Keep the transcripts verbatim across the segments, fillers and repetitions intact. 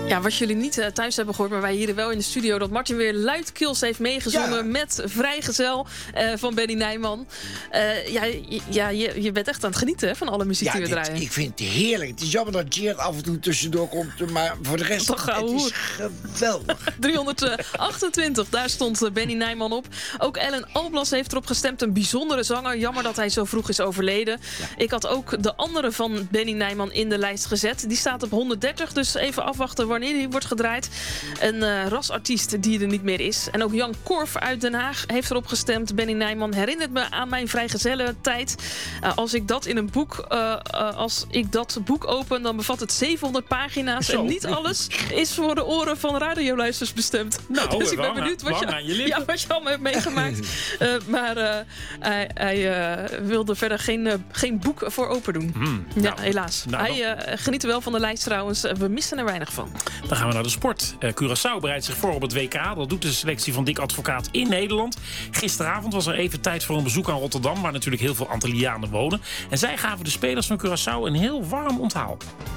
Ja, wat jullie niet uh, thuis hebben gehoord, maar wij hier wel in de studio, dat Martin weer luidkeels heeft meegezongen ja. met Vrijgezel uh, van Benny Nijman. Uh, ja, ja je, je bent echt aan het genieten hè, van alle muziek ja, die we dit, draaien. Ik vind het heerlijk. Het is jammer dat Gerard af en toe tussendoor komt, maar voor de rest Toch, het is geweldig. driehonderdachtentwintig, daar stond Benny Nijman op. Ook Ellen Alblas heeft erop gestemd, een bijzondere zanger. Jammer dat hij zo vroeg is overleden. Ja. Ik had ook de andere van Benny Nijman in de lijst gezet. Die staat op honderddertig, dus even afwachten wanneer die wordt gedraaid. Een uh, rasartiest die er niet meer is. En ook Jan Korf uit Den Haag heeft erop gestemd. Benny Nijman herinnert me aan mijn vrijgezellentijd. Uh, als ik dat in een boek, uh, uh, als ik dat boek open, dan bevat het zevenhonderd pagina's. Zo. En niet alles is voor de oren van radioluisters bestemd. Nou, dus ik ben benieuwd wat je, je, ja, wat je allemaal hebt meegemaakt. uh, maar uh, hij, hij uh, wilde verder geen, uh, geen boek voor open doen. Hmm, ja, nou, helaas. Nou, hij uh, geniet er wel van de lijst trouwens. We missen er weinig van. Dan gaan we naar de sport. Uh, Curaçao bereidt zich voor op het W K. Dat doet de selectie van Dick Advocaat in Nederland. Gisteravond was er even tijd voor een bezoek aan Rotterdam, waar natuurlijk heel veel Antillianen wonen. En zij gaven de spelers van Curaçao een heel warm onthaal.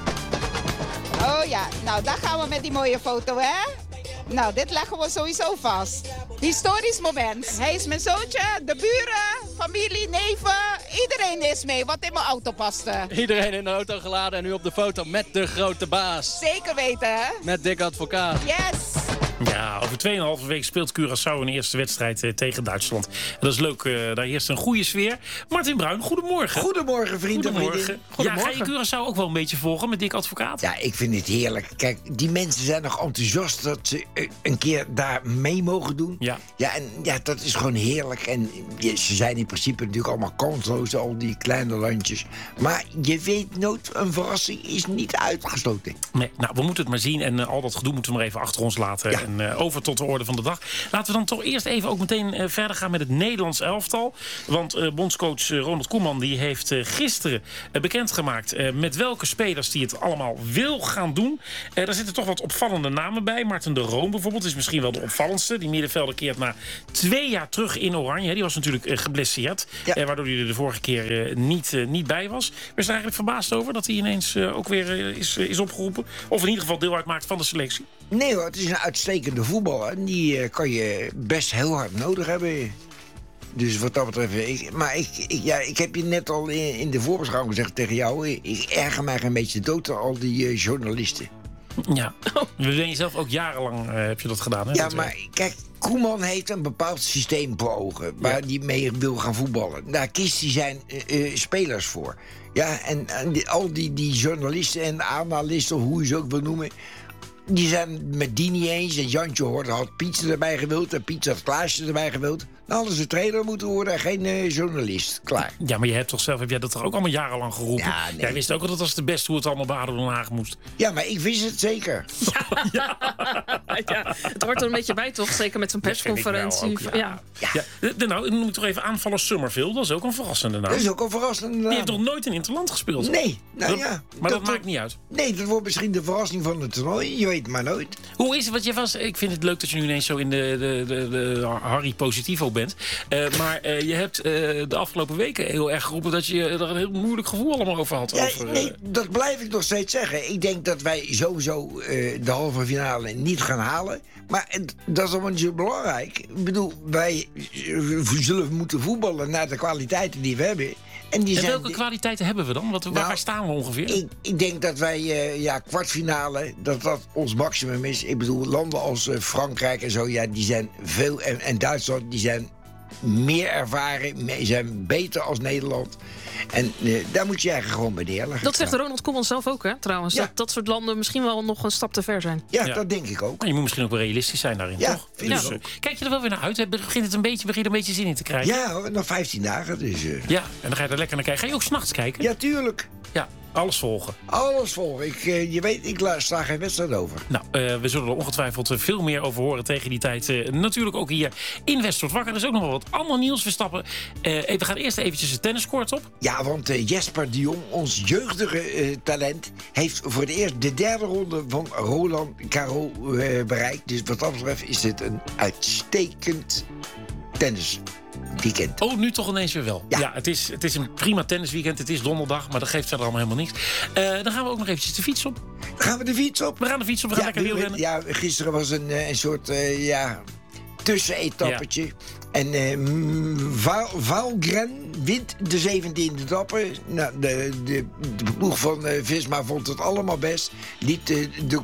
Oh ja, nou daar gaan we met die mooie foto, hè? Nou, dit leggen we sowieso vast. Historisch moment. Hij is mijn zoontje, de buren, familie, neven. Iedereen is mee, wat in mijn auto paste. Iedereen in de auto geladen en nu op de foto met de grote baas. Zeker weten, hè? Met Dick Advocaat. Yes! Ja, over tweeënhalve week speelt Curaçao een eerste wedstrijd uh, tegen Duitsland. En dat is leuk, uh, daar heerst een goede sfeer. Martin Bruin, goedemorgen. Goedemorgen, vrienden. Goedemorgen. Goedemorgen. Ja, ga je Curaçao ook wel een beetje volgen met Dick Advocaat? Ja, ik vind het heerlijk. Kijk, die mensen zijn nog enthousiast dat ze uh, een keer daar mee mogen doen. Ja. Ja, en ja, dat is gewoon heerlijk. En ja, ze zijn in principe natuurlijk allemaal kansloos, al die kleine landjes. Maar je weet nooit, een verrassing is niet uitgesloten. Nee, nou, we moeten het maar zien. En uh, al dat gedoe moeten we maar even achter ons laten. Ja. En uh, over tot de orde van de dag. Laten we dan toch eerst even ook meteen uh, verder gaan met het Nederlands elftal. Want uh, bondscoach uh, Ronald Koeman die heeft uh, gisteren uh, bekendgemaakt uh, met welke spelers die het allemaal wil gaan doen. Uh, daar zitten toch wat opvallende namen bij. Maarten de Roon bijvoorbeeld is misschien wel de opvallendste. Die middenvelder keert na twee jaar terug in Oranje. Hè. Die was natuurlijk uh, geblesseerd. Ja. Uh, waardoor hij er de vorige keer uh, niet, uh, niet bij was. We zijn eigenlijk verbaasd over dat hij ineens uh, ook weer uh, is, uh, is opgeroepen. Of in ieder geval deel uitmaakt van de selectie. Nee hoor, het is een uitstekende voetballer. Die uh, kan je best heel hard nodig hebben. Dus wat dat betreft... Ik, maar ik, ik, ja, ik heb je net al in, in de voorbeschouwing gezegd tegen jou... Ik erger mij een beetje dood aan al die uh, journalisten. Ja, we zijn jezelf ook jarenlang uh, heb je dat gedaan. Hè? Ja, dat maar kijk, Koeman heeft een bepaald systeem voor ogen... waar hij ja. mee wil gaan voetballen. Daar kiest hij zijn uh, uh, spelers voor. Ja, en, en die, al die, die journalisten en analisten, hoe je ze ook wil noemen... die zijn met die niet eens. En Jantje hoorde had Pietje erbij gewild... en Pietje had Klaasje erbij gewild. Dan hadden ze trainer moeten worden en geen uh, journalist. Klaar. Ja, maar je hebt toch zelf, heb jij dat toch ook allemaal jarenlang geroepen? Ja, nee. Jij wist ook al dat was de beste hoe het allemaal bij ADO Den Haag moest. Ja, maar ik wist het zeker. Ja, ja. ja. Het hoort er een beetje bij, toch? Zeker met zo'n persconferentie. Ook, ja. Ja. Ja. Ja. De, nou, dan noem ik toch even aanvaller Summerville. Dat is ook een verrassende naam. Dat is ook een verrassende naam. Die heeft nog nooit in Interland gespeeld? Nee. Nou, dat, ja, maar dat, dat maakt niet uit? Nee, dat wordt misschien de verrassing van het toernooi. Je weet maar nooit. Hoe is het? Want je was, ik vind het leuk dat je nu ineens zo in de, de, de, de Harry Positivo bent. Uh, maar uh, je hebt uh, de afgelopen weken heel erg geroepen dat je er een heel moeilijk gevoel allemaal over had. Ja, over, uh... nee, dat blijf ik nog steeds zeggen. Ik denk dat wij sowieso uh, de halve finale niet gaan halen. Maar het, dat is allemaal niet zo belangrijk. Ik bedoel, wij zullen moeten voetballen naar de kwaliteiten die we hebben. En, die en zijn welke de... kwaliteiten hebben we dan? Wat, nou, waar staan we ongeveer? Ik, ik denk dat wij, uh, ja, kwartfinale, dat dat ons maximum is. Ik bedoel, landen als uh, Frankrijk en zo, ja, die zijn veel... En, en Duitsland, die zijn meer ervaren, die zijn beter als Nederland. En uh, daar moet je eigenlijk gewoon bij neerleggen. Dat zegt Ronald Koeman zelf ook, hè, trouwens. Ja. Dat dat soort landen misschien wel nog een stap te ver zijn. Ja, ja. Dat denk ik ook. Maar je moet misschien ook wel realistisch zijn daarin, ja, toch? Vind Dus, ik uh, ook. Kijk je er wel weer naar uit? Begint het een beetje, begin je er een beetje zin in te krijgen? Ja, hoor, nog vijftien dagen. Dus, uh... Ja, en dan ga je er lekker naar kijken. Ga je ook 's nachts kijken? Ja, tuurlijk. Ja, alles volgen. Alles volgen. Ik, uh, je weet, ik sla geen wedstrijd over. Nou, uh, we zullen er ongetwijfeld veel meer over horen tegen die tijd. Uh, natuurlijk ook hier in West wordt wakker. Er is ook nog wel wat ander nieuws. We stappen. Uh, we gaan eerst eventjes het tenniskoord op. Ja, want uh, Jesper de Jong, ons jeugdige uh, talent, heeft voor het eerst de derde ronde van Roland Garros uh, bereikt. Dus wat dat betreft is dit een uitstekend tennis. Weekend. Oh, nu toch ineens weer wel. Ja, ja het, is, het is een prima tennisweekend. Het is donderdag, maar dat geeft verder allemaal helemaal niks. Uh, dan gaan we ook nog eventjes de fiets op. Gaan we de fiets op? We gaan de fiets op, we gaan Ja, lekker we- wielrennen. ja, gisteren was een, eh, een soort uh, ja, tussenetappetje. En eh, mm, Val- Valgren wint de zeventiende etappe. Nou, de, de, de ploeg van uh, Visma vond het allemaal best. Liet de, de,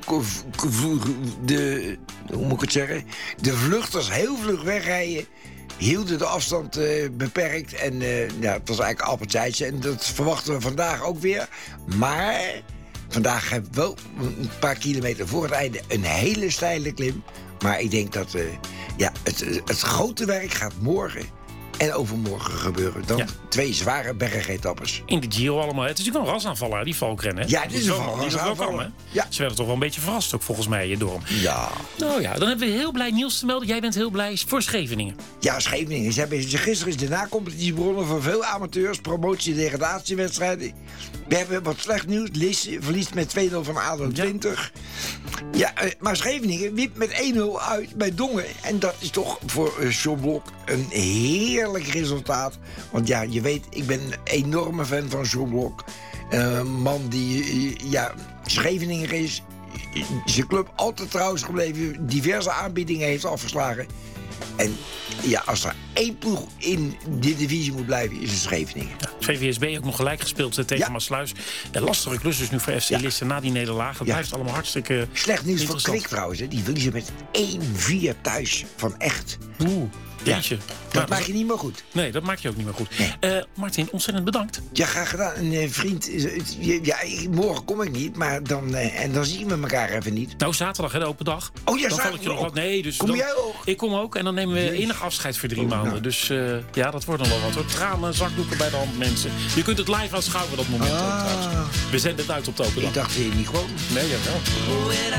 de, de, hoe moet ik het zeggen? De vluchters heel vlug wegrijden. Hielden de afstand uh, beperkt. En uh, ja, het was eigenlijk appeltijtje. En dat verwachten we vandaag ook weer. Maar vandaag hebben we wel een paar kilometer voor het einde een hele steile klim. Maar ik denk dat uh, ja, het, het grote werk gaat morgen en overmorgen gebeuren. Dan Ja. twee zware bergetappes. In de Giro allemaal. Het is natuurlijk wel een rasaanvaller, die Valkrennen. hè? Ja, dit Dat is wel een man die dat wel kan, hè? rasaanvaller. Ja. Ze werden toch wel een beetje verrast ook, volgens mij, door hem. Ja. Nou ja, dan hebben we heel blij nieuws te melden. Jij bent heel blij voor Scheveningen. Ja, Scheveningen. Ze hebben, gisteren is de na-competitie begonnen voor veel amateurs, promotie- en degradatiewedstrijden. We hebben wat slecht nieuws. Lisse verliest met twee nul van A D O twintig. Ja, eh, maar Scheveningen wint met één nul uit bij Dongen. En dat is toch voor uh, John Blok een heerlijk resultaat. Want ja, je weet, ik ben een enorme fan van John Blok. Een man die, uh, ja, Scheveningen is. Zijn club altijd trouw is gebleven. Diverse aanbiedingen heeft afgeslagen. En ja, als er één ploeg in die divisie moet blijven, is het Scheveningen. Ja, V V S B ook nog gelijk gespeeld eh, tegen Ja. Maasluis. Een lastige klus dus nu voor F C Ja. Lisse na die nederlaag. Het Ja. blijft allemaal hartstikke Slecht nieuws voor interessant. Kwik trouwens. Hè. Die verliezen met één vier thuis van Echt. Oeh, jeetje. Dat Nou, maak je niet meer goed. Nee, dat maak je ook niet meer goed. Eh Martin, ontzettend bedankt. Ja, graag gedaan. Een eh, vriend, is- het- ja, ik- morgen kom ik niet, maar dan, eh, en dan zien we elkaar even niet. Nou, zaterdag, hè, de open dag. Oh ja, dan val ik je zaterdag nog wat. Nee, dus Kom dan, jij ook? Ik kom ook en dan nemen we Jezus. enig afscheid voor drie Oh, maanden. nou. Dus eh, ja, dat wordt dan wel wat hoor. Tranen, zakdoeken bij de hand, mensen. Je kunt het live aanschouwen, dat moment ook, Ah. trouwens. We zenden het uit op de open dag. Ik dacht dat je niet kwam. Nee, jawel.